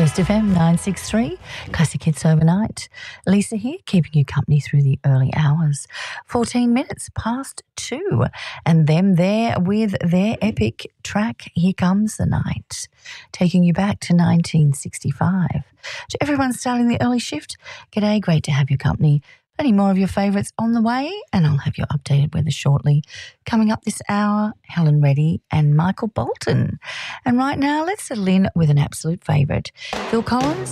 Coast FM 963, Classic Hits Overnight. Lisa here, keeping you company through the early hours. 14 minutes past 2, and them there with their epic track, Here Comes the Night, taking you back to 1965. To everyone starting the early shift, g'day, great to have your company. Plenty more of your favourites on the way, and I'll have your updated weather shortly. Coming up this hour, Helen Reddy and Michael Bolton. And right now, let's settle in with an absolute favourite. Phil Collins,